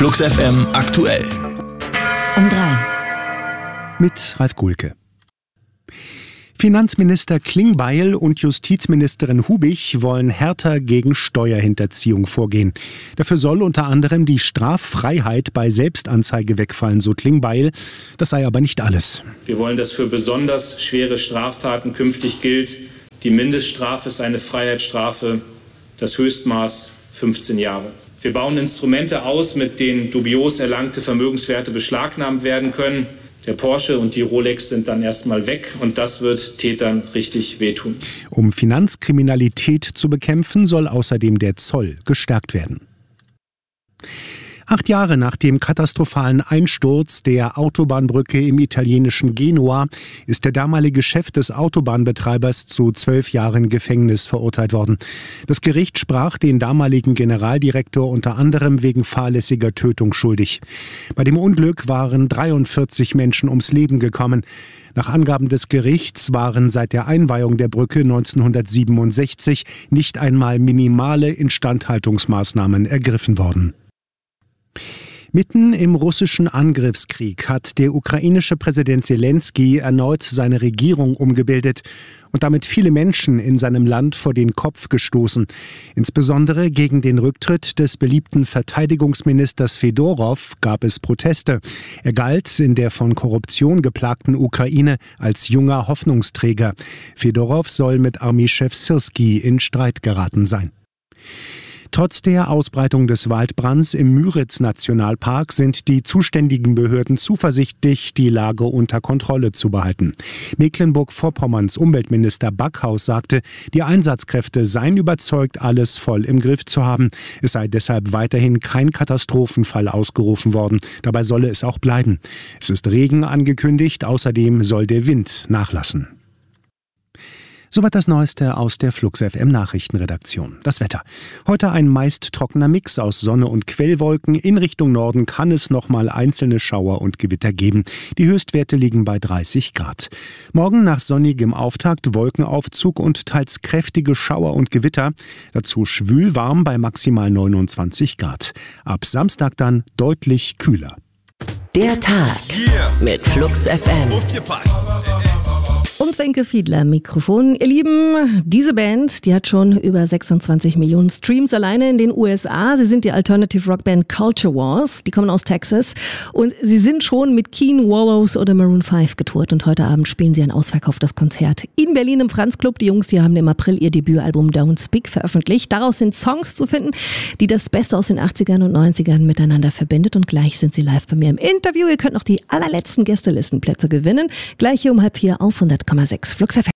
Flux FM aktuell. Um 3. Mit Ralf Gulke. Finanzminister Klingbeil und Justizministerin Hubich wollen härter gegen Steuerhinterziehung vorgehen. Dafür soll unter anderem die Straffreiheit bei Selbstanzeige wegfallen, so Klingbeil. Das sei aber nicht alles. Wir wollen, dass für besonders schwere Straftaten künftig gilt, die Mindeststrafe ist eine Freiheitsstrafe, das Höchstmaß 15 Jahre. Wir bauen Instrumente aus, mit denen dubios erlangte Vermögenswerte beschlagnahmt werden können. Der Porsche und die Rolex sind dann erstmal weg und das wird Tätern richtig wehtun. Um Finanzkriminalität zu bekämpfen, soll außerdem der Zoll gestärkt werden. 8 Jahre nach dem katastrophalen Einsturz der Autobahnbrücke im italienischen Genua ist der damalige Chef des Autobahnbetreibers zu 12 Jahren Gefängnis verurteilt worden. Das Gericht sprach den damaligen Generaldirektor unter anderem wegen fahrlässiger Tötung schuldig. Bei dem Unglück waren 43 Menschen ums Leben gekommen. Nach Angaben des Gerichts waren seit der Einweihung der Brücke 1967 nicht einmal minimale Instandhaltungsmaßnahmen ergriffen worden. Mitten im russischen Angriffskrieg hat der ukrainische Präsident Selenskyj erneut seine Regierung umgebildet und damit viele Menschen in seinem Land vor den Kopf gestoßen. Insbesondere gegen den Rücktritt des beliebten Verteidigungsministers Fedorow gab es Proteste. Er galt in der von Korruption geplagten Ukraine als junger Hoffnungsträger. Fedorow soll mit Armeechef Syrskij in Streit geraten sein. Trotz der Ausbreitung des Waldbrands im Müritz-Nationalpark sind die zuständigen Behörden zuversichtlich, die Lage unter Kontrolle zu behalten. Mecklenburg-Vorpommerns Umweltminister Backhaus sagte, die Einsatzkräfte seien überzeugt, alles voll im Griff zu haben. Es sei deshalb weiterhin kein Katastrophenfall ausgerufen worden. Dabei solle es auch bleiben. Es ist Regen angekündigt, außerdem soll der Wind nachlassen. Soweit das Neueste aus der Flux FM Nachrichtenredaktion. Das Wetter. Heute ein meist trockener Mix aus Sonne und Quellwolken. In Richtung Norden kann es nochmal einzelne Schauer und Gewitter geben. Die Höchstwerte liegen bei 30 Grad. Morgen nach sonnigem Auftakt Wolkenaufzug und teils kräftige Schauer und Gewitter. Dazu schwülwarm bei maximal 29 Grad. Ab Samstag dann deutlich kühler. Der Tag mit Flux FM. Und Wenke Fiedler am Mikrofon. Ihr Lieben, diese Band, die hat schon über 26 Millionen Streams alleine in den USA. Sie sind die Alternative Rock Band Culture Wars. Die kommen aus Texas. Und sie sind schon mit Keen, Wallows oder Maroon 5 getourt. Und heute Abend spielen sie ein ausverkauftes Konzert in Berlin im Franz Club. Die Jungs, die haben im April ihr Debütalbum Don't Speak veröffentlicht. Daraus sind Songs zu finden, die das Beste aus den 80ern und 90ern miteinander verbindet. Und gleich sind sie live bei mir im Interview. Ihr könnt noch die allerletzten Gästelistenplätze gewinnen. Gleich hier um 3:30 auf 100,6 Flux FM.